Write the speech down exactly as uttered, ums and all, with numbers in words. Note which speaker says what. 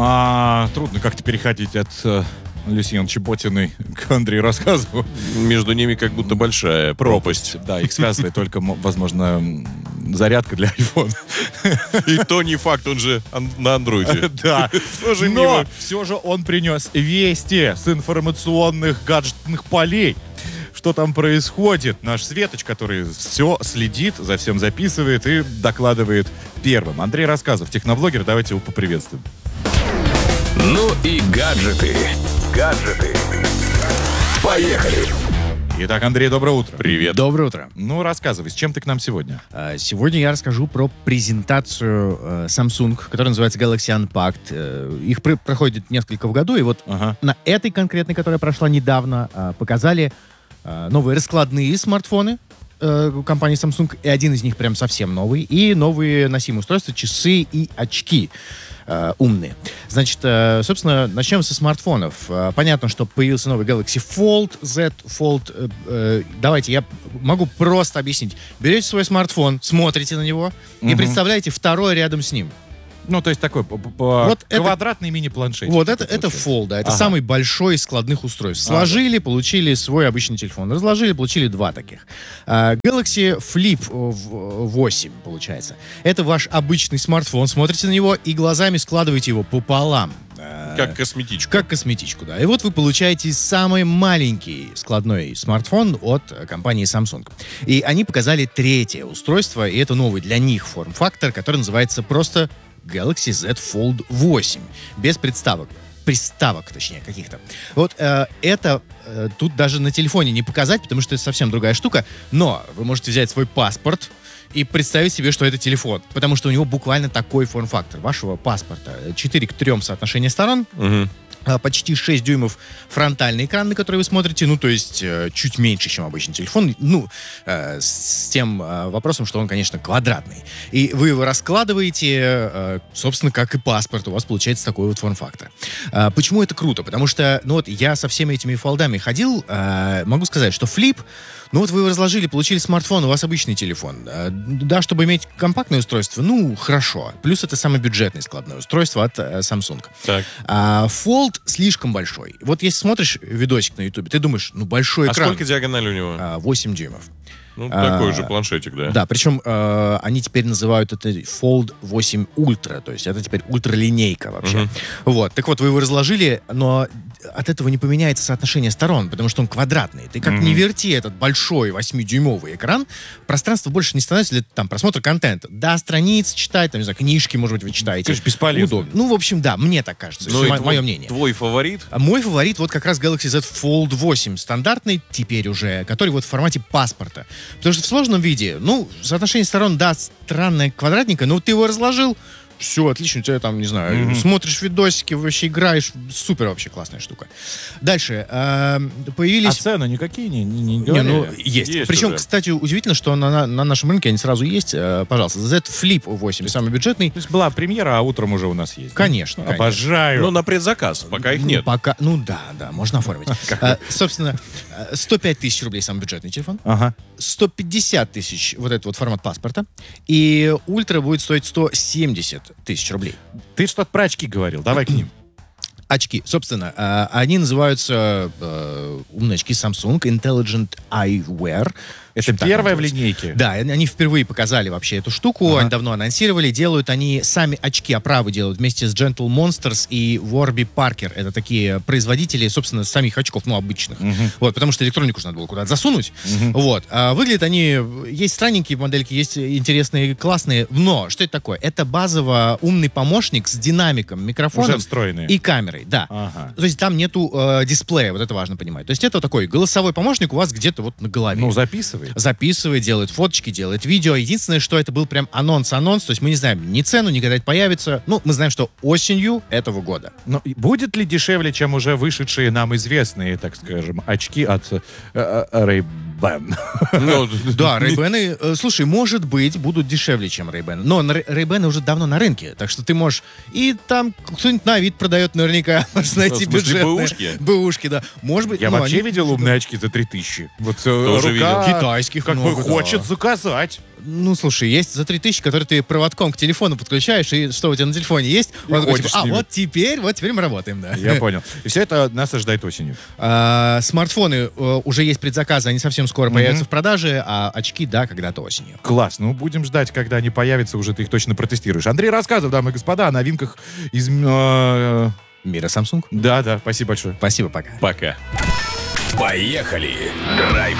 Speaker 1: А, трудно как-то переходить от э, Люсьен Чеботиной к Андрею Рассказову.
Speaker 2: Между ними как будто большая пропасть.
Speaker 1: Да, их связывает только, возможно, зарядка для айфона.
Speaker 2: И то не факт, он же на андроиде.
Speaker 1: Да.
Speaker 2: Тоже
Speaker 1: Но
Speaker 2: мимо.
Speaker 1: все же он принес вести с информационных гаджетных полей. Что там происходит? Наш Светоч, который все следит, за всем записывает и докладывает первым. Андрей Рассказов, техноблогер, давайте его поприветствуем.
Speaker 3: Ну и гаджеты. Гаджеты. Поехали.
Speaker 1: Итак, Андрей, доброе утро.
Speaker 2: Привет.
Speaker 4: Доброе утро.
Speaker 1: Ну, рассказывай, с чем ты к нам сегодня?
Speaker 4: А, Сегодня я расскажу про презентацию э, Samsung, которая называется Galaxy Unpacked. Э, Их пр- проходит несколько в году, и вот
Speaker 1: Ага.
Speaker 4: на этой конкретной, которая прошла недавно, э, показали э, новые раскладные смартфоны э, компании Samsung, и один из них прям совсем новый, и новые носимые устройства, часы и очки э, умные. Значит, э, собственно, начнем со смартфонов. Э, понятно, что появился новый Galaxy Fold, Z Fold. Э, э, давайте, я могу просто объяснить. Берете свой смартфон, смотрите на него и
Speaker 1: Мгм.
Speaker 4: представляете второй рядом с ним.
Speaker 1: Ну, то есть такой п- п- п-
Speaker 4: Вот это-
Speaker 1: квадратный мини-планшет.
Speaker 4: Вот это, это Fold, да, это
Speaker 1: Ага.
Speaker 4: самый большой из складных устройств. Сложили, получили свой обычный телефон. Разложили, получили два таких. А, Galaxy Flip в- восемь, получается. Это ваш обычный смартфон. Смотрите на него и глазами складываете его пополам. А,
Speaker 2: Как косметичка.
Speaker 4: Как косметичку, да. И вот вы получаете самый маленький складной смартфон от э, компании Samsung. И они показали третье устройство, и это новый для них форм-фактор, который называется просто Galaxy Z Fold восемь. Без представок. Приставок, точнее, каких-то. Вот э, это э, тут даже на телефоне не показать, потому что это совсем другая штука. Но вы можете взять свой паспорт и представить себе, что это телефон. Потому что у него буквально такой форм-фактор вашего паспорта. четыре к трем соотношение сторон.
Speaker 2: Мгм.
Speaker 4: А, Почти шесть дюймов фронтальный экран, на который вы смотрите, ну, то есть э, чуть меньше, чем обычный телефон, ну, э, с тем э, вопросом, что он, конечно, квадратный. И вы его раскладываете, э, собственно, как и паспорт, у вас получается такой вот форм-фактор. А, почему это круто? Потому что, ну, вот я со всеми этими фолдами ходил, э, могу сказать, что флип, ну, вот вы его разложили, получили смартфон, у вас обычный телефон. Э, Да, чтобы иметь компактное устройство, ну, хорошо. Плюс это самое бюджетное складное устройство от э, Samsung.
Speaker 2: Так.
Speaker 4: А Fold слишком большой. Вот если смотришь видосик на Ютубе, ты думаешь, ну, большой
Speaker 2: А
Speaker 4: экран.
Speaker 2: сколько диагональ у него?
Speaker 4: А, восемь дюймов.
Speaker 2: Ну,
Speaker 4: а,
Speaker 2: такой же планшетик, да.
Speaker 4: Да, причем э, они теперь называют это Fold восемь Ultra, то есть это теперь ультралинейка вообще.
Speaker 2: Мгм.
Speaker 4: Вот, так вот, вы его разложили, но от этого не поменяется соотношение сторон, потому что он квадратный. Ты как
Speaker 1: Мгм.
Speaker 4: не верти этот большой восьмидюймовый экран, пространства больше не становится для там, просмотра контента. Да, страниц читать, там, не знаю, книжки, может быть, вы читаете.
Speaker 1: Конечно, бесполезно.
Speaker 4: Удобно. Ну, в общем, да, мне так кажется.
Speaker 2: Ну,
Speaker 4: Это
Speaker 2: и
Speaker 4: мо-
Speaker 2: твой-
Speaker 4: мое мнение.
Speaker 2: Твой фаворит?
Speaker 4: А мой фаворит вот как раз Galaxy Z Fold восемь, стандартный теперь уже, который вот в формате паспорта. Потому что в сложном виде, ну, соотношение сторон, да, странное, квадратненькое, но ты его разложил, все, отлично, у тебя там, не знаю,
Speaker 1: Мгм.
Speaker 4: смотришь видосики, вообще играешь, супер вообще классная штука. Дальше, э,
Speaker 1: А
Speaker 4: появились...
Speaker 1: цены никакие не, не, не
Speaker 4: Не,
Speaker 1: говорили?
Speaker 4: ну, есть.
Speaker 2: Есть
Speaker 4: Причем,
Speaker 2: уже.
Speaker 4: кстати, удивительно, что на, на- на нашем рынке они сразу есть. Э, пожалуйста, Z Flip восемь, самый бюджетный.
Speaker 1: То есть была премьера, а утром уже у нас есть. да?
Speaker 4: Конечно, конечно.
Speaker 1: Обожаю.
Speaker 2: Ну, на предзаказ, пока их
Speaker 4: Ну,
Speaker 2: нет.
Speaker 4: Пока, ну да, да, можно оформить. А, собственно, э, сто пять тысяч рублей самый бюджетный телефон,
Speaker 1: Ага.
Speaker 4: сто пятьдесят тысяч вот этот вот формат паспорта, и ультра будет стоить сто семьдесят тысяч рублей.
Speaker 1: Ты что-то про очки говорил, давай к ним.
Speaker 4: Очки, собственно, э, они называются э, умные очки Samsung Intelligent Eyewear.
Speaker 1: Это
Speaker 4: Так
Speaker 1: первая в
Speaker 4: называется.
Speaker 1: линейке?
Speaker 4: Да, они они впервые показали вообще эту штуку,
Speaker 1: Ага.
Speaker 4: они давно анонсировали, делают они сами очки оправы делают вместе с Gentle Monsters и Warby Parker. Это такие производители, собственно, самих очков, ну, обычных.
Speaker 1: Мгм.
Speaker 4: Вот, потому что электронику же надо было куда-то засунуть.
Speaker 1: Мгм.
Speaker 4: Вот. А выглядят они, есть странненькие модельки, есть интересные, классные, но что это такое? Это базово умный помощник с динамиком,
Speaker 1: Уже
Speaker 4: микрофоном
Speaker 1: встроенные.
Speaker 4: и камерой, да.
Speaker 1: Ага.
Speaker 4: То есть там нету э, дисплея, вот это важно понимать. То есть это такой голосовой помощник у вас где-то вот на голове.
Speaker 1: Ну, записывай.
Speaker 4: Записывает, делает фоточки, делает видео. Единственное, что это был прям анонс-анонс, то есть мы не знаем ни цену, ни когда это появится. Ну, мы знаем, что осенью этого года.
Speaker 1: Но и будет ли дешевле, чем уже вышедшие нам известные, так скажем, очки от э, э, Ray-Ban?
Speaker 2: Ну,
Speaker 4: Да, Ray-Ban, э, слушай, может быть, будут дешевле, чем Ray-Ban. Но на- Ray-Ban уже давно на рынке, так что ты можешь... И там кто-нибудь на вид продает наверняка, можешь найти
Speaker 2: В смысле,
Speaker 4: бюджетные.
Speaker 2: бэушки?
Speaker 4: Бэушки, да. Может быть,
Speaker 1: Я
Speaker 4: ну,
Speaker 1: вообще
Speaker 4: они-
Speaker 1: видел умные очки за три тысячи. Вот э,
Speaker 2: Тоже
Speaker 1: рука
Speaker 2: видел.
Speaker 4: Китайских
Speaker 1: как
Speaker 4: много,
Speaker 1: бы
Speaker 4: да.
Speaker 1: хочет заказать.
Speaker 4: Ну, слушай, есть за три тысячи, которые ты проводком к телефону подключаешь, и что у тебя на телефоне есть?
Speaker 1: И
Speaker 4: Он такой,
Speaker 1: ходишь
Speaker 4: типа,
Speaker 1: с
Speaker 4: а,
Speaker 1: ними.
Speaker 4: вот теперь, вот теперь мы работаем, да.
Speaker 1: Я понял. И все это нас ожидает осенью.
Speaker 4: А, смартфоны э, уже есть предзаказы, они совсем скоро появятся в продаже, а очки, да, когда-то осенью.
Speaker 1: Класс. Ну, будем ждать, когда они появятся, уже ты их точно протестируешь. Андрей Рассказов, дамы и господа, о новинках из... э,
Speaker 4: Мира Samsung.
Speaker 1: Да, да, спасибо большое.
Speaker 4: Спасибо, пока.
Speaker 2: Пока.
Speaker 3: Поехали! Драйв